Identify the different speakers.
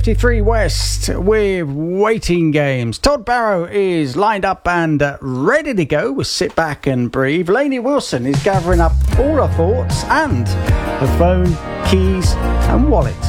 Speaker 1: 53 West with Waiting Games. Todd Barrow is lined up and ready to go with Sit Back and Breathe. Lainey Wilson is gathering up all her thoughts and her phone, keys and wallet.